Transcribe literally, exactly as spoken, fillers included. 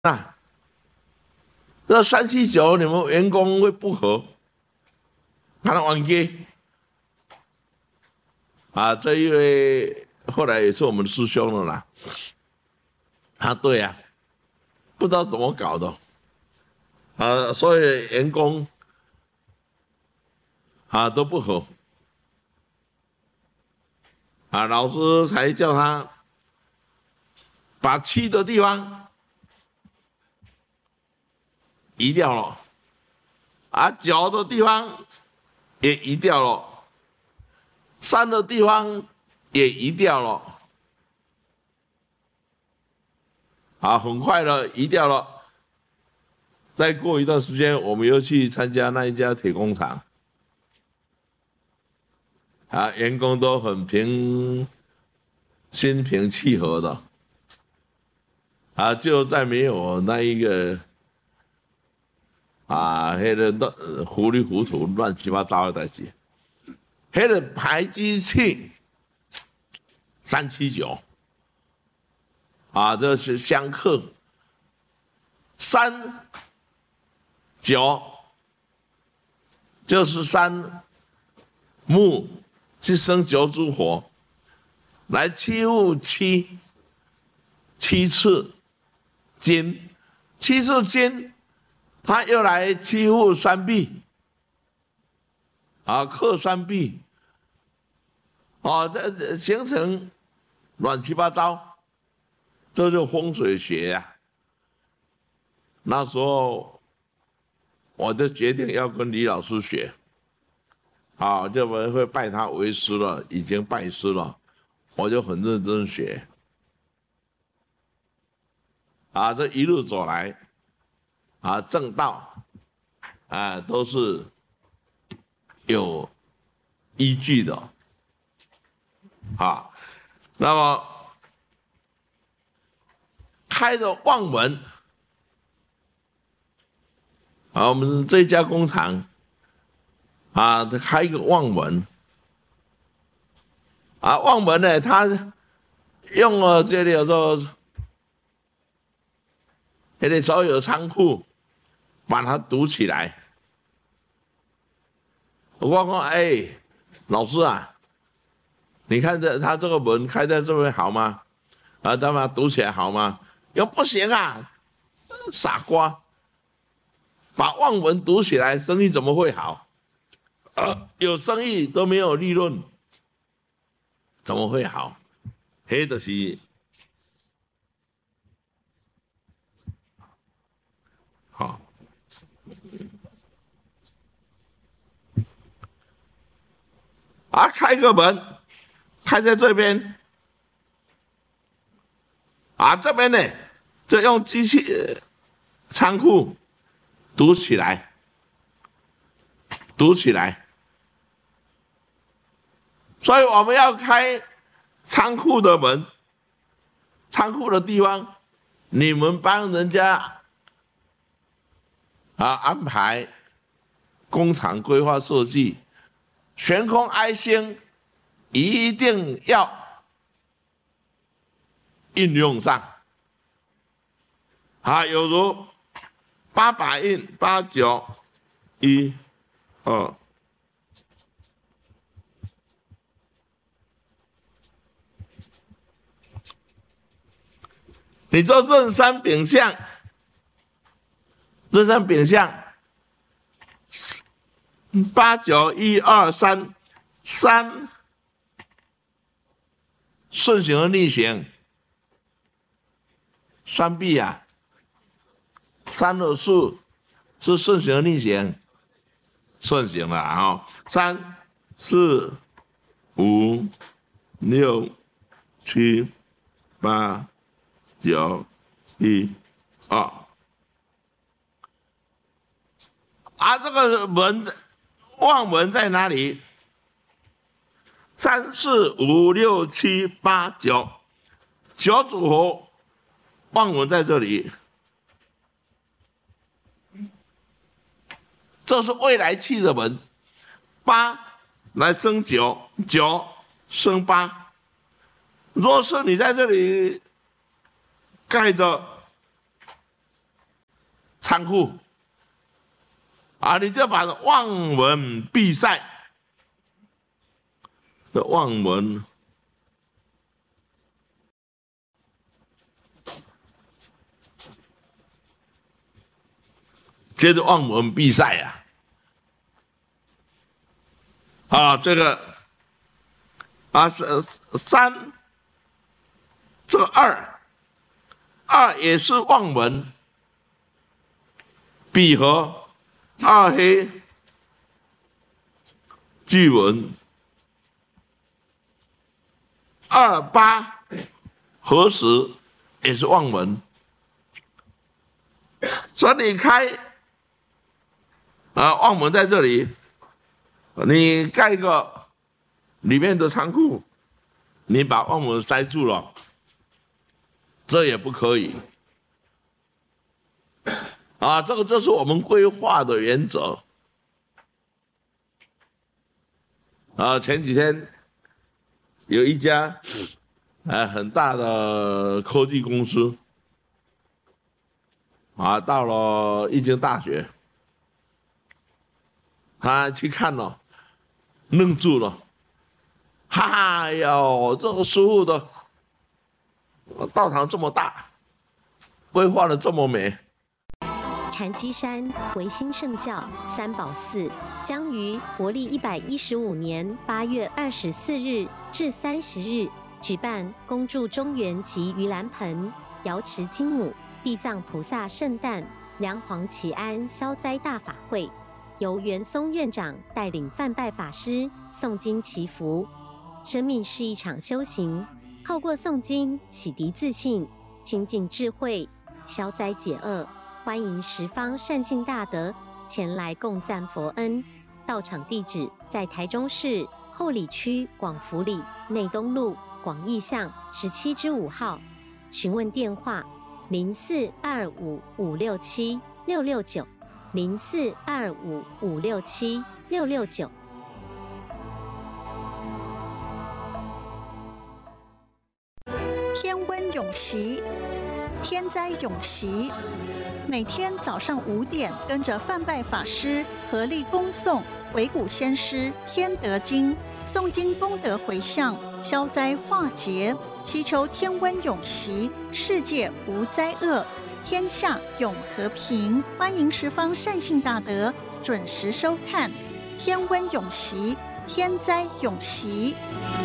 那这三七九你们员工会不合，看到玩机啊，这一位后来也是我们的师兄了啦。啊，对呀、啊，不知道怎么搞的啊，所以员工啊都不合啊，老师才叫他把七的地方移掉了，啊，九的地方也移掉了，三的地方也移掉了，啊，很快的移掉了。再过一段时间，我们又去参加那一家铁工厂，啊，员工都很平心平气和的，啊，就再没有那一个啊，那个乱糊里糊涂、乱七八糟的代志。那个排机器三七九，啊，这是相克三九，就是三木去生九组火，来欺负七七次金，七次金，他又来欺负三壁，啊，克三壁，啊，这形成乱七八糟，这就风水学呀、啊。那时候我就决定要跟李老师学，啊，就我会拜他为师了，已经拜师了，我就很认真学。啊，这一路走来，啊，正道，啊，都是有依据的，啊，那么开着望门，啊，我们这家工厂，啊，开一个望门，啊，望门呢，他用了这里说。那个所有仓库把它堵起来。我说：“哎，老师啊，你看这他这个门开在这边好吗？啊，他把它堵起来好吗？又不行啊，傻瓜！把望门堵起来，生意怎么会好？啊、有生意都没有利润，怎么会好？黑的是。”好，啊，开个门，开在这边，啊，这边呢，就用机器仓库堵起来，堵起来，所以我们要开仓库的门，仓库的地方，你们帮人家。啊，安排工厂规划设计，悬空哀星一定要应用上。啊，有如八把印、八九、一、二。你做壬三丙相。壬三丙相，八九一二三，三顺行和逆行，三臂啊，三的数是顺行和逆行，顺行了啊，三四五六七八九一二。啊，这个门望门在哪里？三四五六七八九，九组合，望门在这里。这是未来气的门，八来生九，九生八。若是你在这里盖着仓库，啊，你就把望闻必塞的望闻。接着望闻必塞呀，啊，这个啊是三，这个二，二也是望闻，必合二黑俱闻，二八合时也是望闻，所以你开。啊，望门在这里，你盖一个里面的仓库，你把望门塞住了，这也不可以。啊，这个就是我们规划的原则。啊，前几天有一家呃很大的科技公司，啊，到了一间大学。他去看了，愣住了，哈哈，哎呦，这个师傅的道场这么大，规划的这么美。 禅机山维新圣教三宝寺将于国历一百一十五年八月二十四日至三十日举办恭祝中元及盂兰盆、瑶池金母、地藏菩萨圣诞、梁皇祈安消灾大法会。由元松院长带领梵拜法师诵经祈福。生命是一场修行，透过诵经洗涤自信，亲近智慧，消灾解厄。欢迎十方善信大德前来共赞佛恩。到场地址在台中市后里区广福里内东路广义巷十七之五号。询问电话：零四二五五六七六六九。零四二五五六七六六九。 天温永习，天灾永习。每天早上五点，跟着梵拜法师合力恭诵维古先师《天德经》，诵经功德回向，消灾化劫，祈求天温永习，世界无灾厄。天下永和平，欢迎十方善信大德准时收看《天温永习》，天灾永习。